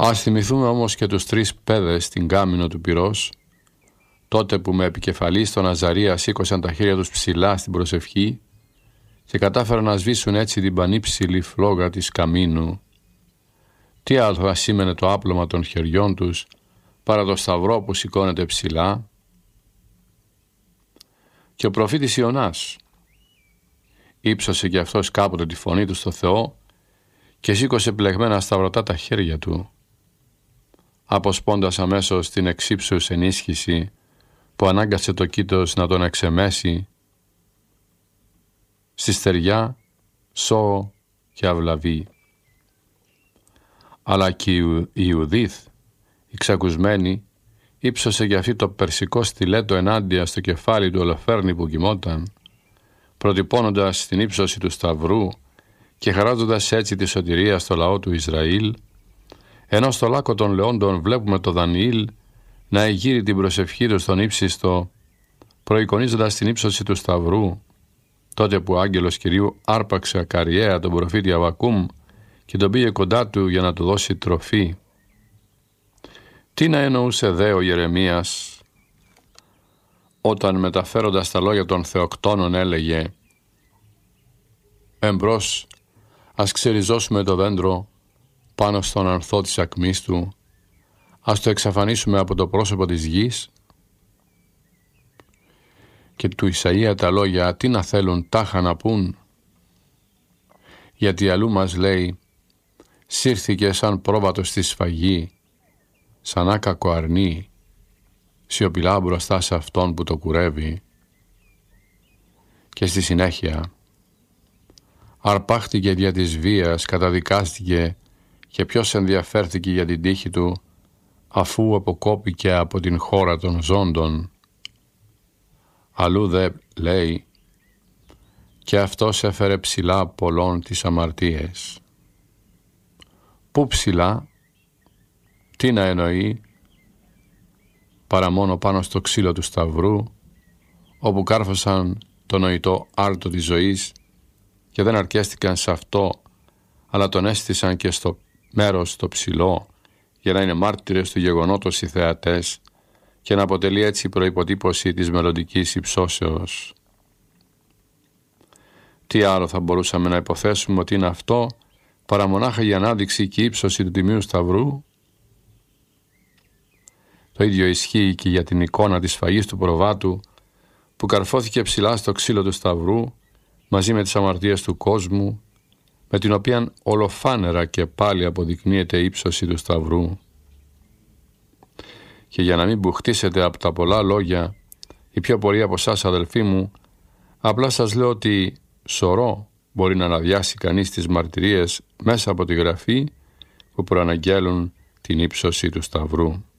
Ας θυμηθούμε όμως και τους 3 παιδες στην κάμινο του πυρός, τότε που με επικεφαλή στον Αζαρία σήκωσαν τα χέρια τους ψηλά στην προσευχή και κατάφεραν να σβήσουν έτσι την πανύψηλη φλόγα της καμίνου. Τι άλλο θα σήμαινε το άπλωμα των χεριών τους παρά το σταυρό που σηκώνεται ψηλά? Και ο προφήτης Ιωνάς ύψωσε και αυτός κάποτε τη φωνή του στο Θεό και σήκωσε πλεγμένα σταυρωτά τα χέρια του, αποσπώντας αμέσως την εξύψους ενίσχυση που ανάγκασε το κήτος να τον εξεμέσει στη στεριά, Σώ και Αυλαβή. Αλλά και η Ιουδίθ, η ξακουσμένη, ύψωσε και αυτή το περσικό στιλέτο ενάντια στο κεφάλι του Ολοφέρνη που κοιμόταν, προτυπώνοντας την ύψωση του σταυρού και χαράζοντας έτσι τη σωτηρία στο λαό του Ισραήλ, ενώ στο λάκκο των λεόντων βλέπουμε το Δανιήλ να εγείρει την προσευχή του στον ύψιστο, προεικονίζοντας την ύψωση του σταυρού, τότε που ο άγγελος Κυρίου άρπαξε ακαριέα τον προφήτη Αβακούμ και τον πήγε κοντά του για να του δώσει τροφή. Τι να εννοούσε δε ο Ιερεμίας όταν μεταφέροντας τα λόγια των θεοκτόνων έλεγε «Εμπρός, ας ξεριζώσουμε το δέντρο πάνω στον ανθό της ακμής του, ας το εξαφανίσουμε από το πρόσωπο της γης». Και του Ισαΐα τα λόγια τι να θέλουν τάχα να πούν, γιατί αλλού μας λέει «Σύρθηκε σαν πρόβατο στη σφαγή, σαν άκακο αρνί, σιωπηλά μπροστά σε αυτόν που το κουρεύει». Και στη συνέχεια αρπάχτηκε δια της βίας, καταδικάστηκε και ποιος ενδιαφέρθηκε για την τύχη του αφού αποκόπηκε από την χώρα των ζώντων. Αλλού δε λέει «Και αυτός έφερε ψηλά πολλών τις αμαρτίες». Πού ψηλά, τι να εννοεί, παρά μόνο πάνω στο ξύλο του σταυρού, όπου κάρφωσαν το νοητό άρτο της ζωής και δεν αρκέστηκαν σε αυτό, αλλά τον έστησαν και στο μέρος το ψηλό, για να είναι μάρτυρες του γεγονότος οι θεατές και να αποτελεί έτσι προϋποτύπωση της μελλοντικής υψώσεως. Τι άλλο θα μπορούσαμε να υποθέσουμε ότι είναι αυτό παρά μονάχα η ανάδειξη και η ύψωση του Τιμίου Σταυρού? Το ίδιο ισχύει και για την εικόνα της σφαγής του προβάτου που καρφώθηκε ψηλά στο ξύλο του Σταυρού μαζί με τις αμαρτίες του κόσμου, με την οποία ολοφάνερα και πάλι αποδεικνύεται η ύψωση του Σταυρού. Και για να μην μπουχτίσετε από τα πολλά λόγια, οι πιο πολλοί από εσάς αδελφοί μου, απλά σας λέω ότι σωρό μπορεί να αναδιάσει κανείς τις μαρτυρίες μέσα από τη Γραφή που προαναγγέλουν την ύψωση του Σταυρού.